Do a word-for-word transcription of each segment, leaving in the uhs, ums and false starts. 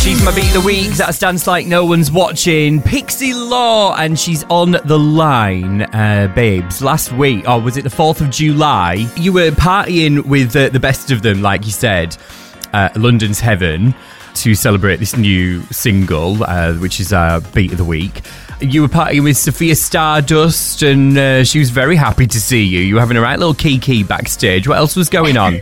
She's my beat of the week. That's Dance Like No One's Watching. Pixie Law, and she's on the line, uh, babes. Last week, or was it the fourth of July? You were partying with uh, the best of them, like you said, uh, London's Heaven, to celebrate this new single, uh, which is our beat of the week. You were partying with Sophia Stardust, and uh, she was very happy to see you. You were having a right little kiki backstage. What else was going on?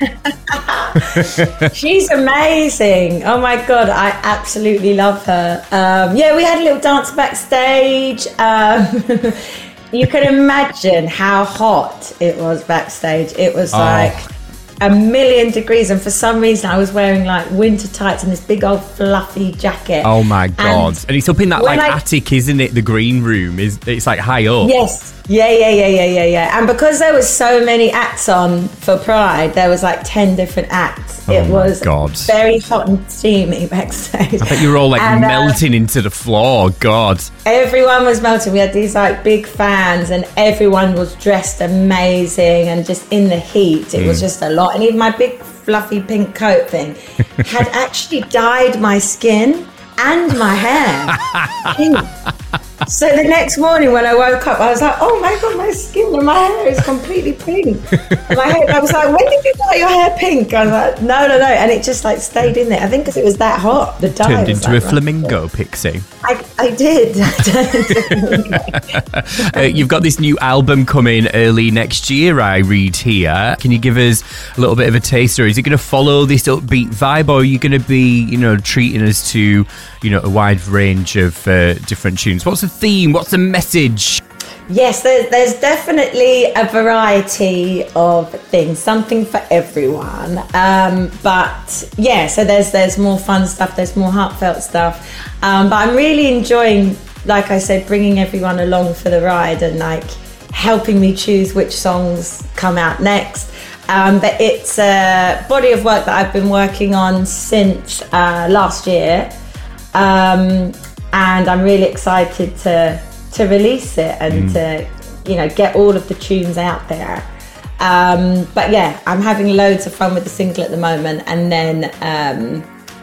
She's amazing. Oh my God, I absolutely love her. Um, yeah, we had a little dance backstage. Um, you can imagine how hot it was backstage. It was Oh. like a million degrees, and for some reason I was wearing like winter tights and this big old fluffy jacket. Oh my God. And, and it's up in that when like I- attic, isn't it? The green room. is It's like high up. Yes. Yeah, yeah, yeah, yeah, yeah, yeah. And because there was so many acts on for Pride, there was like ten different acts. Oh it my was God. very hot and steamy backstage. I bet you were all like And, uh, melting into the floor. God. Everyone was melting. We had these like big fans, and everyone was dressed amazing and just in the heat. It Mm. was just a lot. And even my big fluffy pink coat thing had actually dyed my skin and my hair pink. So the next morning when I woke up, I was like, oh my God, my skin and my hair is completely pink. And my hair, I was like, when did you dye your hair pink? I was like, no, no, no. And it just like stayed in there. I think because it was that hot. The dye Turned was, into like, a flamingo, Pixie. I, I did. I turned into a flamingo. Uh, you've got this new album coming early next year, I read here. Can you give us a little bit of a taster? Is it going to follow this upbeat vibe, or are you going to be, you know, treating us to, you know, a wide range of uh, different tunes? What's the theme? What's the message? Yes, there's, there's definitely a variety of things, something for everyone. Um, but yeah, so there's there's more fun stuff, there's more heartfelt stuff. Um, but I'm really enjoying, like I said, bringing everyone along for the ride and like helping me choose which songs come out next. Um, but it's a body of work that I've been working on since uh, last year. Um, and I'm really excited to to release it and mm. to, you know, get all of the tunes out there. Um, but yeah, I'm having loads of fun with the single at the moment, and then um,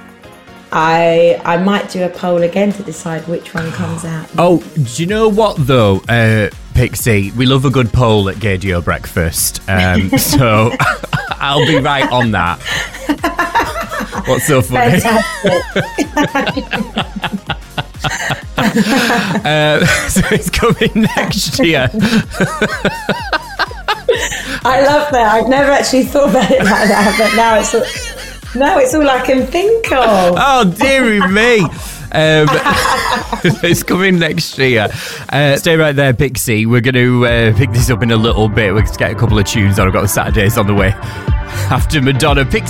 I I might do a poll again to decide which one comes out. Oh, do you know what though, uh, Pixie? We love a good poll at Gaydio Breakfast, um, so I'll be right on that. What's so funny? uh, so it's coming next year. I love that. I've never actually thought about it like that, but now it's all, now it's all I can think of. Oh, dearie me. Um, it's coming next year. Uh, stay right there, Pixie. We're going to uh, pick this up in a little bit. We're going to get a couple of tunes on. I've got the Saturdays on the way after Madonna. Pixie.